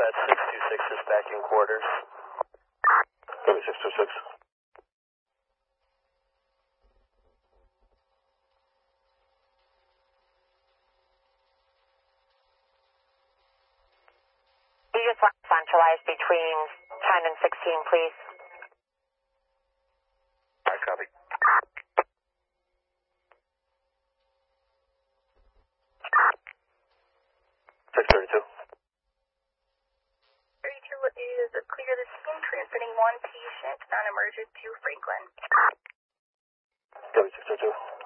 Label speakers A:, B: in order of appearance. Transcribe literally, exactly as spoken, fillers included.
A: That's six two six is back in quarters.
B: Copy six two six.
C: You just want to centralize between ten and sixteen, please.
B: All right, copy. six thirty-two.
D: thirty-two is a clear the scene, transmitting one patient, non-emergent to Franklin.
B: Copy six thirty-two.